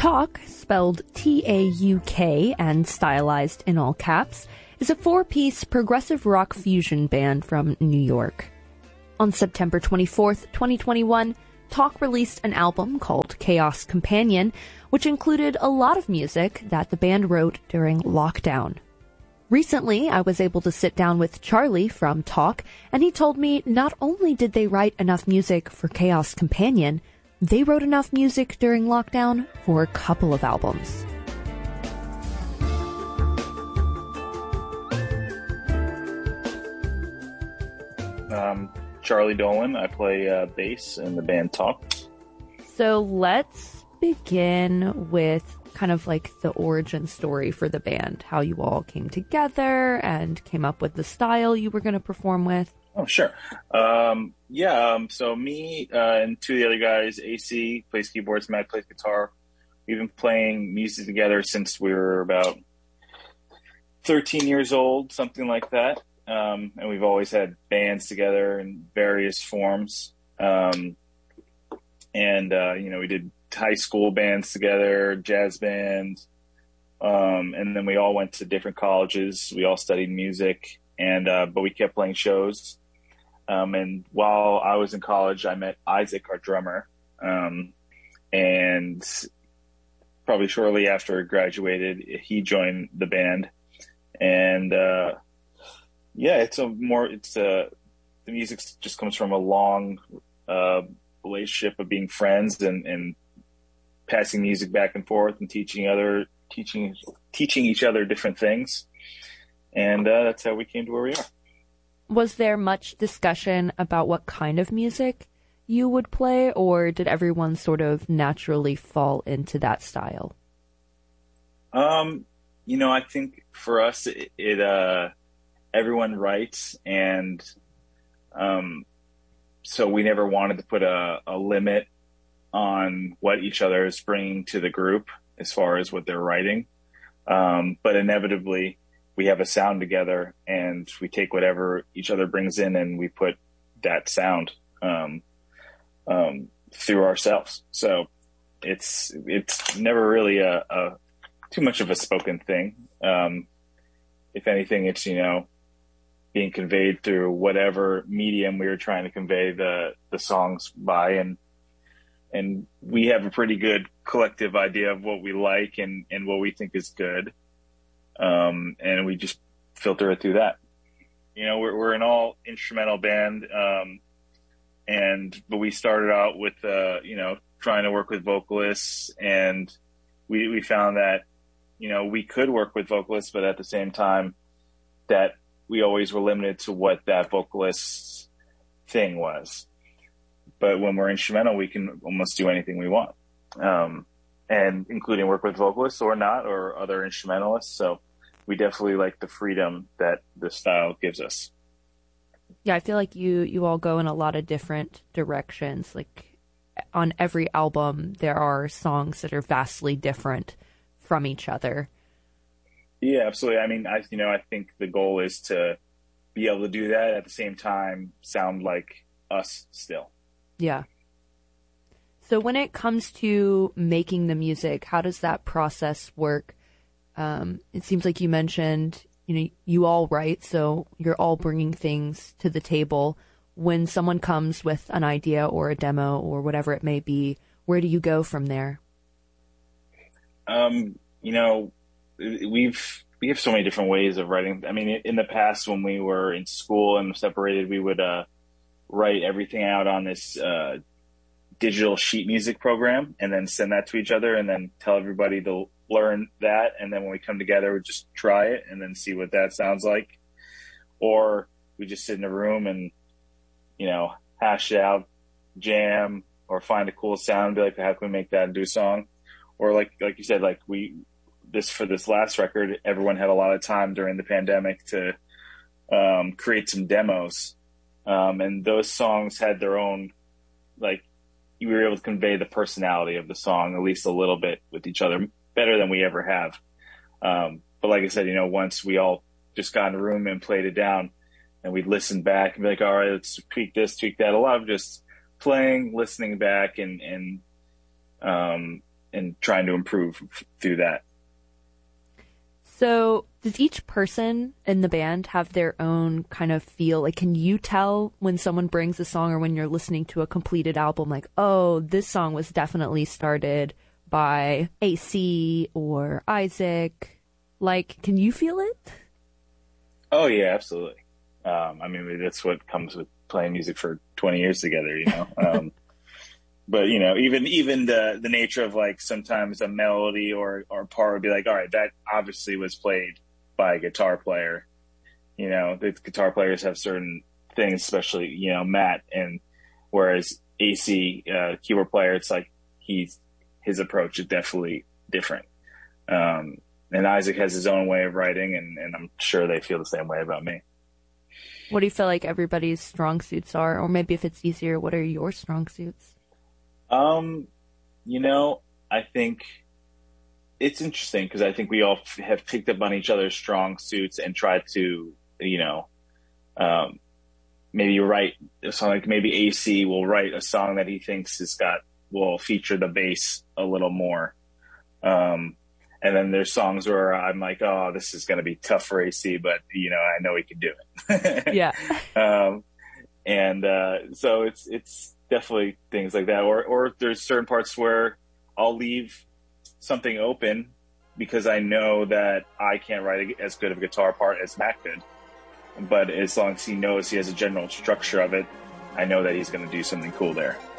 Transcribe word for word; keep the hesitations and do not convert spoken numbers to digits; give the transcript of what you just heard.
Tauk, spelled T A U K and stylized in all caps, is a four-piece progressive rock fusion band from New York. On September twenty-fourth, twenty twenty-one, Tauk released an album called Chaos Companion, which included a lot of music that the band wrote during lockdown. Recently, I was able to sit down with Charlie from Tauk, and he told me not only did they write enough music for Chaos Companion, they wrote enough music during lockdown for a couple of albums. Um, Charlie Dolan. I play uh, bass in the band Tauk. So let's begin with kind of like the origin story for the band, how you all came together and came up with the style you were going to perform with. Oh, sure. Um, yeah, um, so me uh, and two of the other guys, A C plays keyboards, Matt plays guitar. We've been playing music together since we were about thirteen years old, something like that. Um, and we've always had bands together in various forms. Um, and, uh, you know, we did high school bands together, jazz bands. Um, and then we all went to different colleges. We all studied music, and uh, but we kept playing shows. Um, and while I was in college, I met Isaac, our drummer. Um, and probably shortly after I graduated, he joined the band. And, uh, yeah, it's a more, it's a, the music just comes from a long, uh, relationship of being friends and, and passing music back and forth and teaching other, teaching, teaching each other different things. And, uh, that's how we came to where we are. Was there much discussion about what kind of music you would play, or did everyone sort of naturally fall into that style? Um, you know, I think for us, it, it uh, everyone writes, and um, so we never wanted to put a, a limit on what each other is bringing to the group as far as what they're writing. Um, but inevitably, we have a sound together, and we take whatever each other brings in, and we put that sound um, um, through ourselves. So it's it's never really a, a too much of a spoken thing. Um, if anything, it's, you know, being conveyed through whatever medium we were trying to convey the the songs by, and and we have a pretty good collective idea of what we like and and what we think is good. Um, and we just filter it through that. You know, we're, we're an all instrumental band. Um, and, but we started out with, uh, you know, trying to work with vocalists, and we, we found that, you know, we could work with vocalists, but at the same time that we always were limited to what that vocalist's thing was. But when we're instrumental, we can almost do anything we want. Um, and including work with vocalists or not, or other instrumentalists. So we definitely like the freedom that the style gives us. Yeah, I feel like you, you all go in a lot of different directions. Like on every album, there are songs that are vastly different from each other. Yeah, absolutely. I mean, I, you know, I think the goal is to be able to do that at the same time, sound like us still. Yeah. So when it comes to making the music, how does that process work? Um, it seems like you mentioned, you know, you all write, so you're all bringing things to the table. When someone comes with an idea or a demo or whatever it may be, where do you go from there? Um, you know, we've, we have so many different ways of writing. I mean, in the past, when we were in school and separated, we would, uh, write everything out on this, uh, digital sheet music program and then send that to each other and then tell everybody to learn that. And then when we come together, we just try it and then see what that sounds like. Or we just sit in a room and, you know, hash it out, jam, or find a cool sound and be like, how can we make that into a song? Or like, like you said, like we, this, for this last record, everyone had a lot of time during the pandemic to, um, create some demos. Um, and those songs had their own, like, we were able to convey the personality of the song, at least a little bit, with each other, better than we ever have. Um, but like I said, you know, once we all just got in a room and played it down, and we'd listen back and be like, all right, let's tweak this, tweak that. A lot of just playing, listening back, and, and, um, and trying to improve through that. So does each person in the band have their own kind of feel? Like, can you tell when someone brings a song or when you're listening to a completed album, like, oh, this song was definitely started by A C or Isaac? Like, can you feel it? Oh, yeah, absolutely. Um, I mean, that's what comes with playing music for twenty years together, you know? Um, but, you know, even even the the nature of, like, sometimes a melody or, or part would be like, all right, that obviously was played by a guitar player. You know, the guitar players have certain things, especially, you know, Matt, and whereas A C, uh, keyboard player, it's like he's his approach is definitely different. Um, and Isaac has his own way of writing, and, and I'm sure they feel the same way about me. What do you feel like everybody's strong suits are? Or maybe if it's easier, what are your strong suits? Um, you know, I think it's interesting because I think we all f- have picked up on each other's strong suits and tried to, you know, um, maybe write a song like maybe A C will write a song that he thinks has got, will feature the bass a little more. Um, and then there's songs where I'm like, oh, this is going to be tough for A C, but, you know, I know he can do it. Yeah. Um, and uh, so it's it's definitely things like that. Or, or there's certain parts where I'll leave something open because I know that I can't write as good of a guitar part as Matt could. But as long as he knows he has a general structure of it, I know that he's going to do something cool there.